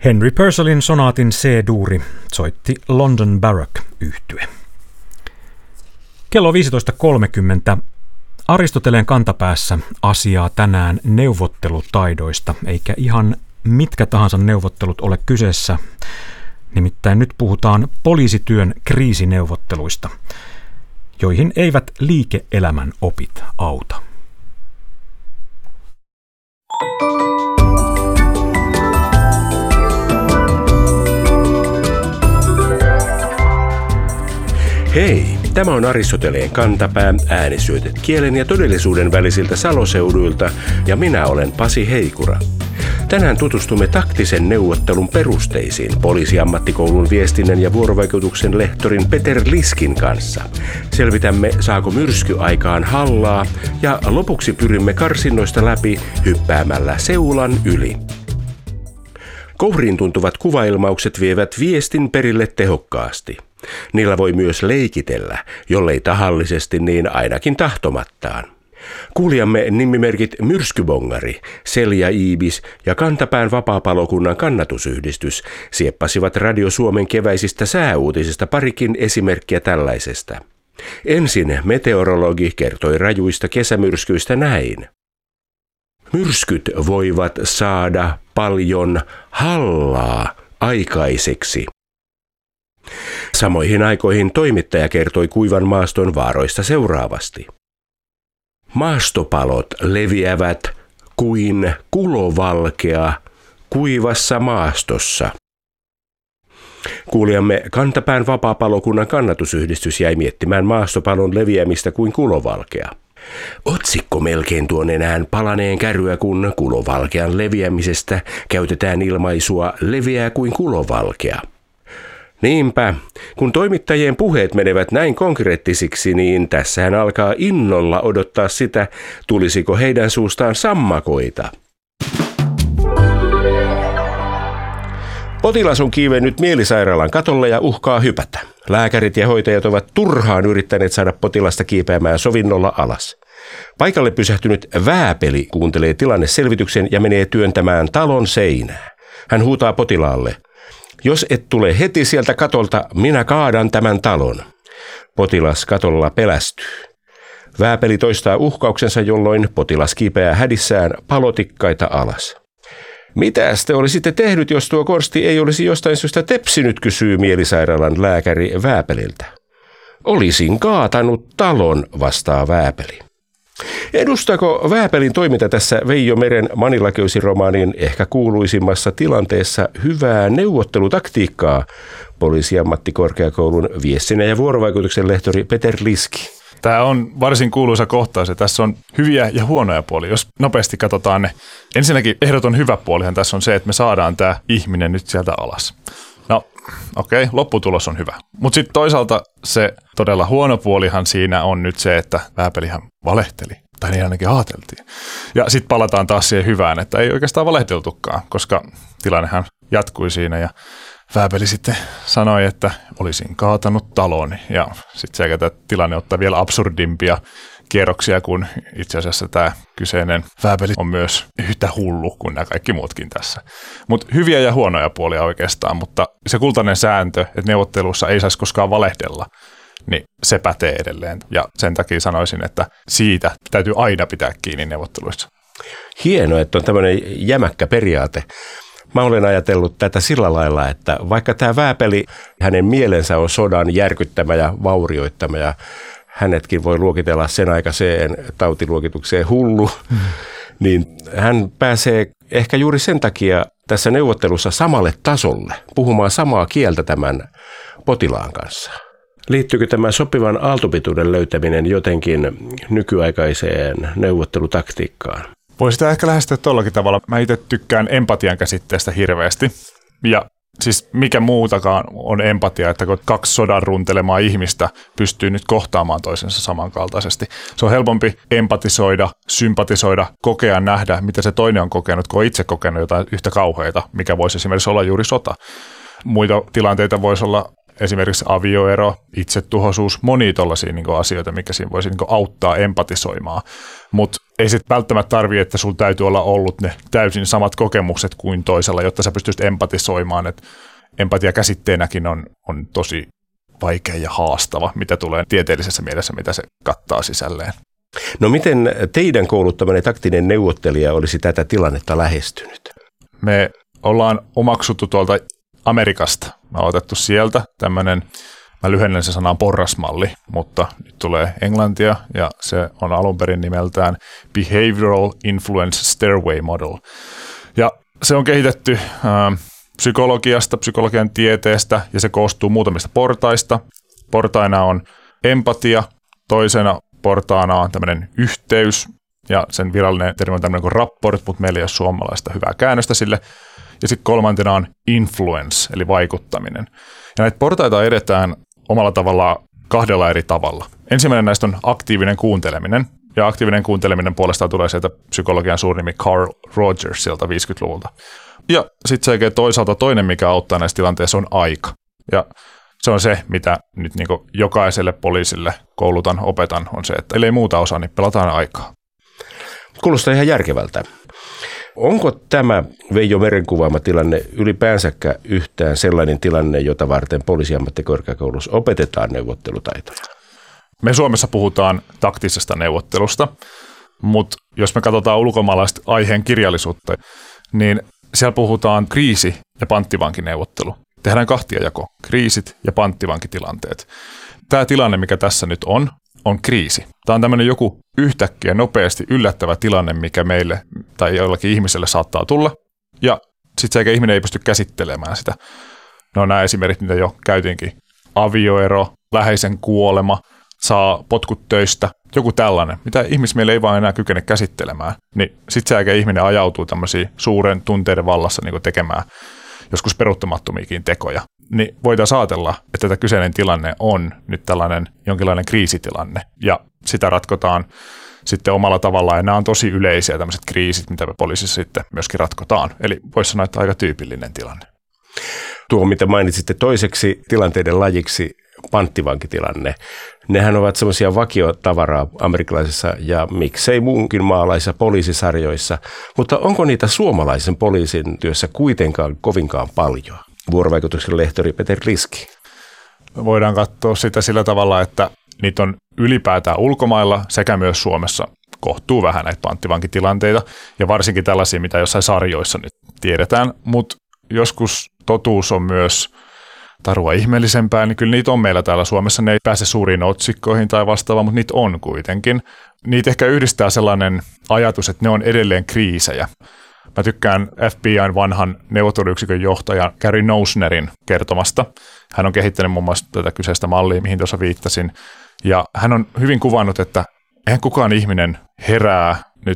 Henry Purcellin sonaatin C-duuri soitti London Baroque-yhtye. Kello 15.30. Aristoteleen kantapäässä asiaa tänään neuvottelutaidoista, eikä ihan mitkä tahansa neuvottelut ole kyseessä. Nimittäin nyt puhutaan poliisityön kriisineuvotteluista, joihin eivät liike-elämän opit auta. Hei, tämä on Aristoteleen kantapää, äänisyötet kielen ja todellisuuden välisiltä Saloseuduilta ja minä olen Pasi Heikura. Tänään tutustumme taktisen neuvottelun perusteisiin poliisiammattikoulun viestinnän ja vuorovaikutuksen lehtorin Peter Liskin kanssa. Selvitämme, saako myrsky aikaan hallaa ja lopuksi pyrimme karsinnoista läpi hyppäämällä seulan yli. Kouriin tuntuvat kuvailmaukset vievät viestin perille tehokkaasti. Niillä voi myös leikitellä, jollei tahallisesti, niin ainakin tahtomattaan. Kuulijamme nimimerkit Myrskybongari, Selja Ibis ja Kantapään vapaapalokunnan kannatusyhdistys sieppasivat Radio Suomen keväisistä sääuutisista parikin esimerkkiä tällaisesta. Ensin meteorologi kertoi rajuista kesämyrskyistä näin. Myrskyt voivat saada paljon hallaa aikaiseksi. Samoihin aikoihin toimittaja kertoi kuivan maaston vaaroista seuraavasti. Maastopalot leviävät kuin kulovalkea kuivassa maastossa. Kuulijamme Kantapään vapaapalokunnan kannatusyhdistys jäi miettimään maastopalon leviämistä kuin kulovalkea. Otsikko melkein tuon enää palaneen käryä, kun kulovalkean leviämisestä käytetään ilmaisua leviää kuin kulovalkea. Niinpä, kun toimittajien puheet menevät näin konkreettisiksi, niin tässähän alkaa innolla odottaa sitä, tulisiko heidän suustaan sammakoita. Potilas on kiivennyt mielisairaalan katolle ja uhkaa hypätä. Lääkärit ja hoitajat ovat turhaan yrittäneet saada potilasta kiipeämään sovinnolla alas. Paikalle pysähtynyt Vääpeli kuuntelee tilanneselvityksen ja menee työntämään talon seinää. Hän huutaa potilaalle. Jos et tule heti sieltä katolta, minä kaadan tämän talon. Potilas katolla pelästyy. Vääpeli toistaa uhkauksensa, jolloin potilas kiipeää hädissään palotikkaita alas. Mitäs te olisitte tehnyt, jos tuo korsti ei olisi jostain syystä tepsinyt, kysyy mielisairaalan lääkäri Vääpeliltä. Olisin kaatanut talon, vastaa Vääpeli. Edustako Vääpelin toiminta tässä Veijo Meren Manilaköysi-romaanin ehkä kuuluisimmassa tilanteessa hyvää neuvottelutaktiikkaa, poliisiammattikorkeakoulun viestinnän ja vuorovaikutuksen lehtori Peter Liski? Tämä on varsin kuuluisa kohtaus ja tässä on hyviä ja huonoja puolia. Jos nopeasti katsotaan ne. Ensinnäkin ehdoton hyvä puolihan tässä on se, että me saadaan tämä ihminen nyt sieltä alas. No okei, lopputulos on hyvä. Mutta sitten toisaalta se todella huono puolihan siinä on nyt se, että Vääpelihän valehteli. Tai niin ainakin ajateltiin. Ja sitten palataan taas siihen hyvään, että ei oikeastaan valehteltukaan, koska tilannehan jatkui siinä ja Vääpeli sitten sanoi, että olisin kaatanut talon ja sitten sekä tilanne ottaa vielä absurdimpia kierroksia, kun itse asiassa tämä kyseinen Vääpeli on myös yhtä hullu kuin nämä kaikki muutkin tässä. Mutta hyviä ja huonoja puolia oikeastaan, mutta se kultainen sääntö, että neuvottelussa ei saisi koskaan valehdella, niin se pätee edelleen. Ja sen takia sanoisin, että siitä täytyy aina pitää kiinni neuvotteluissa. Hienoa, että on tämmöinen jämäkkä periaate. Mä olen ajatellut tätä sillä lailla, että vaikka tämä Vääpeli, hänen mielensä on sodan järkyttämä ja vaurioittama ja hänetkin voi luokitella sen aikaiseen tautiluokitukseen hullu, niin hän pääsee ehkä juuri sen takia tässä neuvottelussa samalle tasolle, puhumaan samaa kieltä tämän potilaan kanssa. Liittyykö tämä sopivan aaltopituuden löytäminen jotenkin nykyaikaiseen neuvottelutaktiikkaan? Voi sitä ehkä lähestyä tollakin tavalla. Mä itse tykkään empatian käsitteestä hirveästi. Ja siis mikä muutakaan on empatia, että kun kaksi sodan runtelemaa ihmistä pystyy nyt kohtaamaan toisensa samankaltaisesti. Se on helpompi empatisoida, sympatisoida, kokea, nähdä, mitä se toinen on kokenut, kun on itse kokenut jotain yhtä kauheita, mikä voisi esimerkiksi olla juuri sota. Muita tilanteita voisi olla esimerkiksi avioero, itsetuhoisuus, monia tollaisia niin kuin asioita, mikä siinä voisi niin kuin auttaa empatisoimaan. Mutta ei sitten välttämättä tarvitse, että sulla täytyy olla ollut ne täysin samat kokemukset kuin toisella, jotta sä pystyisit empatisoimaan. Et empatia käsitteenäkin on tosi vaikea ja haastava, mitä tulee tieteellisessä mielessä, mitä se kattaa sisälleen. No miten teidän kouluttamanne taktinen neuvottelija olisi tätä tilannetta lähestynyt? Me ollaan omaksuttu tuolta Amerikasta. Me on otettu sieltä tämmöinen, mä lyhennän se sanaan porrasmalli, mutta nyt tulee englantia ja se on alun perin nimeltään Behavioral Influence Stairway Model. Ja se on kehitetty psykologiasta, psykologian tieteestä ja se koostuu muutamista portaista. Portaina on empatia, toisena portaana on tämmöinen yhteys ja sen virallinen termi on tämmöinen kuin rapport, mutta meillä ei ole suomalaista hyvää käännöstä sille. Ja sitten kolmantena on influence, eli vaikuttaminen. Ja näitä portaita edetään omalla tavallaan kahdella eri tavalla. Ensimmäinen näistä on aktiivinen kuunteleminen. Ja aktiivinen kuunteleminen puolestaan tulee sieltä psykologian suurnimi Carl Rogersilta 50-luvulta. Ja sitten se toisaalta toinen, mikä auttaa näissä tilanteissa, on aika. Ja se on se, mitä nyt niin kuin jokaiselle poliisille opetan, on se, että ellei muuta osaa, niin pelataan aikaa. Kuulostaa ihan järkevältä. Onko tämä Veijo Meren kuvaama tilanne ylipäänsäkään yhtään sellainen tilanne, jota varten poliisiammattikorkeakoulussa opetetaan neuvottelutaitoja? Me Suomessa puhutaan taktisesta neuvottelusta, mutta jos me katsotaan ulkomaalaista aiheen kirjallisuutta, niin siellä puhutaan kriisi- ja panttivankineuvottelu. Tehdään kahtiajako, kriisit ja panttivankitilanteet. Tämä tilanne, mikä tässä nyt on kriisi. Tämä on tämmöinen joku yhtäkkiä nopeasti yllättävä tilanne, mikä meille tai jollakin ihmiselle saattaa tulla. Ja sitten se ihminen ei pysty käsittelemään sitä. No nämä esimerkit, mitä jo käytiinkin. Avioero, läheisen kuolema, saa potkut töistä, joku tällainen, mitä ihmismieli ei vaan enää kykene käsittelemään. Niin sitten se ihminen ajautuu tämmöisiin suuren tunteiden vallassa niin tekemään joskus peruuttamattomiakin tekoja. Niin voitaisiin ajatella, että tämä kyseinen tilanne on nyt tällainen jonkinlainen kriisitilanne, ja sitä ratkotaan sitten omalla tavallaan, ja nämä on tosi yleisiä tämmöiset kriisit, mitä me poliisissa sitten myöskin ratkotaan. Eli voisi sanoa, että aika tyypillinen tilanne. Tuo, mitä mainitsitte toiseksi tilanteiden lajiksi, panttivankitilanne. Nehän ovat semmoisia vakiotavaraa amerikkalaisissa ja miksei muunkin maalaisissa poliisisarjoissa, mutta onko niitä suomalaisen poliisin työssä kuitenkaan kovinkaan paljon? Vuorovaikutuksen lehtori Peter Liski. Voidaan katsoa sitä sillä tavalla, että niitä on ylipäätään ulkomailla sekä myös Suomessa kohtuu vähän näitä panttivankitilanteita ja varsinkin tällaisia, mitä jossain sarjoissa nyt tiedetään, mutta joskus totuus on myös tarua ihmeellisempää, niin kyllä niitä on meillä täällä Suomessa. Ne ei pääse suuriin otsikkoihin tai vastaavaan, mutta niitä on kuitenkin. Niitä ehkä yhdistää sellainen ajatus, että ne on edelleen kriisejä. Mä tykkään FBI:n vanhan neuvotteluyksikön johtajan Gary Noesnerin kertomasta. Hän on kehittänyt muun muassa tätä kyseistä mallia, mihin tuossa viittasin. Ja hän on hyvin kuvannut, että eihän kukaan ihminen herää